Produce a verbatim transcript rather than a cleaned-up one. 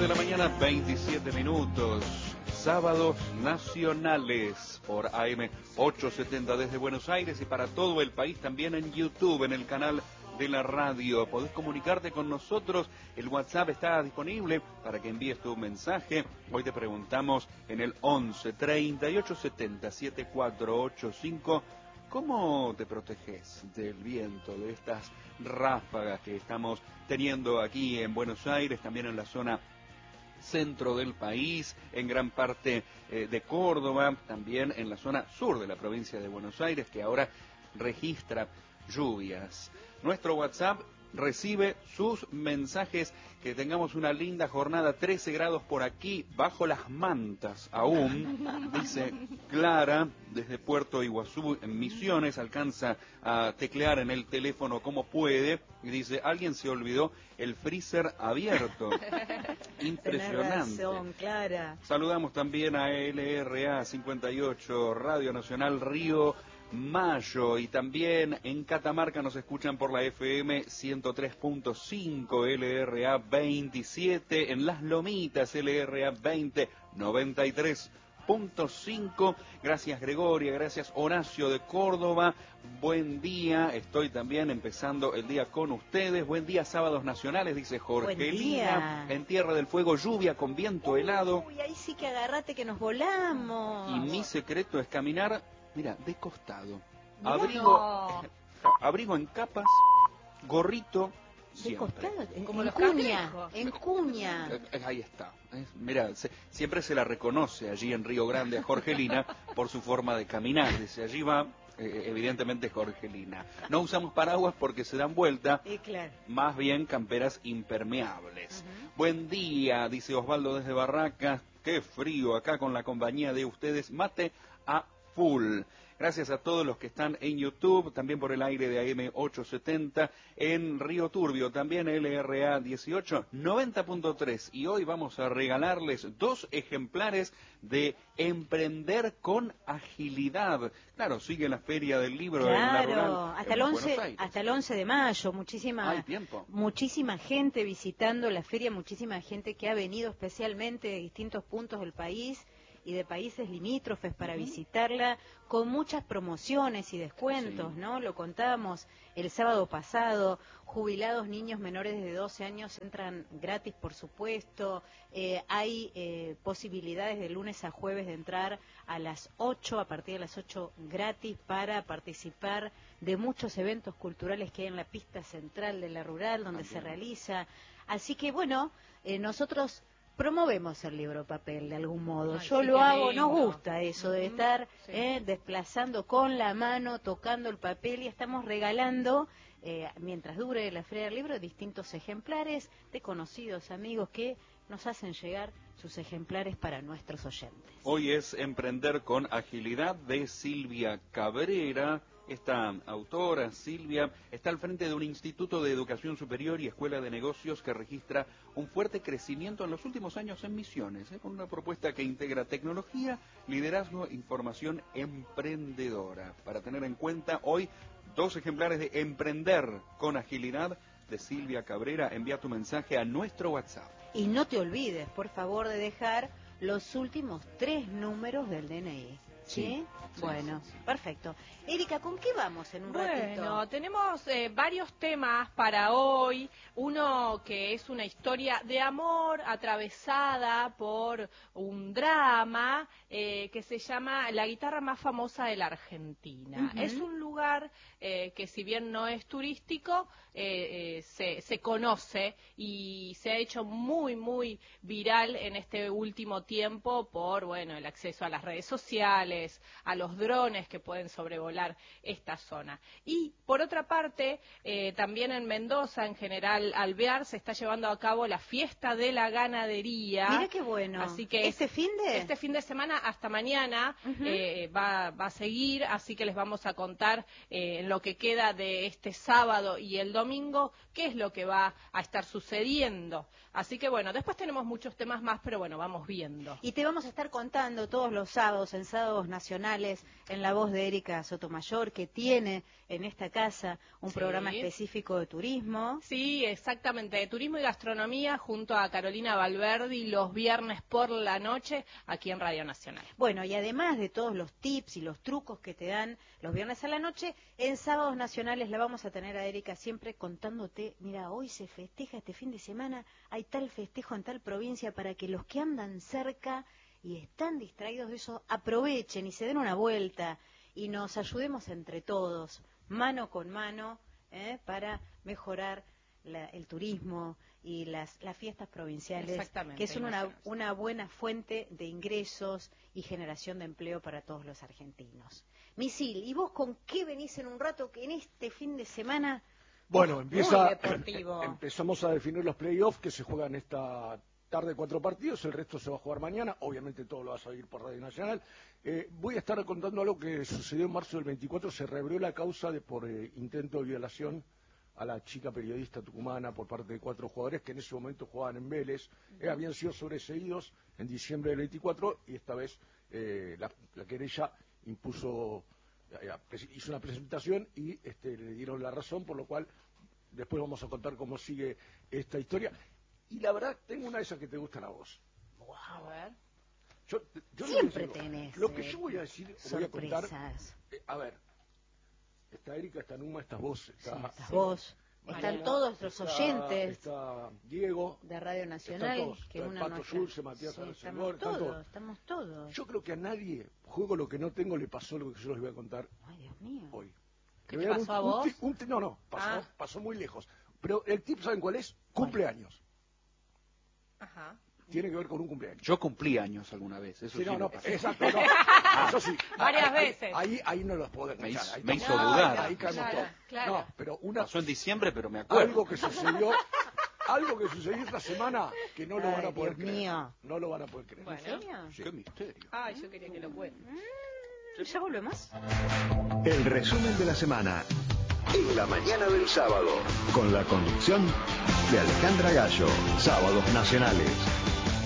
de la mañana, veintisiete minutos. Sábados nacionales por A M ochocientos setenta desde Buenos Aires y para todo el país, también en YouTube, en el canal de la radio. Podés comunicarte con nosotros, el WhatsApp está disponible para que envíes tu mensaje. Hoy te preguntamos en el once, treinta y ocho setenta, setenta y cuatro ochenta y cinco, ¿cómo te proteges del viento, de estas ráfagas que estamos teniendo aquí en Buenos Aires, también en la zona centro del país, en gran parte eh, de Córdoba, también en la zona sur de la provincia de Buenos Aires, que ahora registra lluvias? Nuestro WhatsApp recibe sus mensajes. Que tengamos una linda jornada, trece grados por aquí, bajo las mantas aún, dice Clara, desde Puerto Iguazú, en Misiones, alcanza a teclear en el teléfono como puede, y dice, alguien se olvidó el freezer abierto. Impresionante. Razón, Clara. Saludamos también a L R A cincuenta y ocho, Radio Nacional Río Mayo, y también en Catamarca nos escuchan por la F M ciento tres punto cinco, L R A veintisiete, en Las Lomitas L R A veinte, noventa y tres punto cinco. Gracias Gregoria, gracias Horacio de Córdoba. Buen día, estoy también empezando el día con ustedes. Buen día, sábados nacionales, dice Jorgelina. En Tierra del Fuego, lluvia con viento Uy, helado. Uy, ahí sí que agarrate que nos volamos. Y mi secreto es caminar, mira, de costado. Mirá. Abrigo, No. abrigo en capas, gorrito. De Siempre. costado, en, Como en los cuña, cangrejos. en cuña. Eh, eh, Ahí está. Es- Mira, se- siempre se la reconoce allí en Río Grande a Jorgelina por su forma de caminar. Dice, allí va, eh, evidentemente Jorgelina. No usamos paraguas porque se dan vuelta, Y claro. más bien camperas impermeables. Ujú. Buen día, dice Osvaldo desde Barracas. Qué frío acá con la compañía de ustedes. Mate a full. Gracias a todos los que están en YouTube, también por el aire de A M ochocientos setenta, en Río Turbio, también L R A dieciocho, noventa punto tres. Y hoy vamos a regalarles dos ejemplares de Emprender con Agilidad. Claro, sigue la Feria del Libro en la Claro, Rural, hasta en el Buenos once, Aires. hasta el once de mayo, muchísima, Hay tiempo. muchísima gente visitando la feria, muchísima gente que ha venido especialmente de distintos puntos del país y de países limítrofes para Ujú. visitarla, con muchas promociones y descuentos, Sí. ¿no? Lo contábamos el sábado pasado, jubilados niños menores de doce años entran gratis, por supuesto, eh, hay eh, posibilidades de lunes a jueves de entrar a las ocho, a partir de las ocho gratis, para participar de muchos eventos culturales que hay en la pista central de la rural, donde También. se realiza. Así que bueno, eh, nosotros promovemos el libro papel de algún modo. Ay, Yo sí, lo qué hago, nos lindo. gusta eso de Ujú, estar sí. eh, desplazando con la mano, tocando el papel, y estamos regalando, eh, mientras dure la Feria del Libro, distintos ejemplares de conocidos amigos que nos hacen llegar sus ejemplares para nuestros oyentes. Hoy es Emprender con Agilidad de Silvia Cabrera. Esta autora, Silvia, está al frente de un instituto de educación superior y escuela de negocios que registra un fuerte crecimiento en los últimos años en Misiones, ¿eh? con una propuesta que integra tecnología, liderazgo, información emprendedora. Para tener en cuenta hoy, dos ejemplares de Emprender con Agilidad de Silvia Cabrera. Envía tu mensaje a nuestro WhatsApp. Y no te olvides, por favor, de dejar los últimos tres números del D N I. ¿Sí? Sí, sí, Bueno, sí, sí. perfecto. Erika, ¿con qué vamos en un ratito? Bueno, tenemos eh, varios temas para hoy. Uno que es una historia de amor atravesada por un drama eh, que se llama La guitarra más famosa de la Argentina. Ujú. Es un lugar eh, que, si bien no es turístico, eh, eh, se, se conoce y se ha hecho muy, muy viral en este último tiempo por, bueno, el acceso a las redes sociales, a los drones que pueden sobrevolar esta zona. Y por otra parte, eh, también en Mendoza, en General Alvear, se está llevando a cabo la fiesta de la ganadería. Mira qué bueno. Así que ¿Este es- fin de? Este fin de semana hasta mañana Ujú. eh, va, va a seguir, así que les vamos a contar eh, en lo que queda de este sábado y el domingo qué es lo que va a estar sucediendo. Así que bueno, después tenemos muchos temas más, pero bueno, vamos viendo. Y te vamos a estar contando todos los sábados, en Sábados Sábados Nacionales, en la voz de Erika Sotomayor, que tiene en esta casa un Sí. programa específico de turismo. Sí, exactamente, de turismo y gastronomía junto a Carolina Valverdi los viernes por la noche aquí en Radio Nacional. Bueno, y además de todos los tips y los trucos que te dan los viernes a la noche, en Sábados Nacionales la vamos a tener a Erika siempre contándote, mira, hoy se festeja este fin de semana, hay tal festejo en tal provincia, para que los que andan cerca y están distraídos de eso aprovechen y se den una vuelta y nos ayudemos entre todos, mano con mano, ¿eh? para mejorar la, el turismo y las, las fiestas provinciales, Exactamente, que son una, imagínate. una buena fuente de ingresos y generación de empleo para todos los argentinos. Misil, ¿y vos con qué venís en un rato que en este fin de semana? Bueno, Muy empieza, deportivo. empezamos a definir los playoffs que se juegan esta tarde, cuatro partidos, el resto se va a jugar mañana, obviamente todo lo vas a oír por Radio Nacional. Eh, voy a estar contando algo que sucedió en marzo del veinticuatro, se reabrió la causa de por eh, intento de violación a la chica periodista tucumana por parte de cuatro jugadores que en ese momento jugaban en Vélez, eh, habían sido sobreseídos en diciembre del veinticuatro y esta vez eh, la, la querella impuso... hizo una presentación y este, le dieron la razón, por lo cual después vamos a contar cómo sigue esta historia. Y la verdad, tengo una de esas que te gustan a vos. A ver. Yo, yo Siempre no sé, tenés Lo que eh, yo voy a decir, o voy a contar... sorpresas. eh, a ver, está Erika, está Numa, estás vos, está... Sí, estás vos, Mariana, están todos los está- oyentes Está Diego, de Radio Nacional, están todos, que está una Pato nuestra... Schulze, Matías Sí, Arcegor, estamos están todos, todos. estamos todos. Yo creo que a nadie, juego lo que no tengo, le pasó lo que yo les voy a contar Ay, Dios mío. hoy. ¿Qué Le te voy dar pasó a un- un vos? tip- un tip- no, no, pasó, Ah. pasó muy lejos. Pero el tip, ¿saben cuál es? Cumpleaños. Ajá. Tiene que ver con un cumpleaños. Yo cumplí años alguna vez, eso Sí, sí, no, me no, pasó. exacto, no. Eso sí. Varias Ahí- ahí- veces. Ahí, ahí no los puedo Me escuchar. hizo- ahí me estamos- hizo dudar. Ahí caemos Claro, todos. claro. No, pero una, Pasó en diciembre, pero me acuerdo. algo que sucedió, algo que sucedió esta semana que no lo Ay, van a poder Dios creer. mío. No lo van a poder creer. Bueno. ¿En serio? Sí. Qué misterio. Ay, yo quería que lo cuente. Mm, ¿Ya volvemos? El resumen de la semana en la mañana del sábado, con la conducción de Alejandra Gallo. Sábados Nacionales.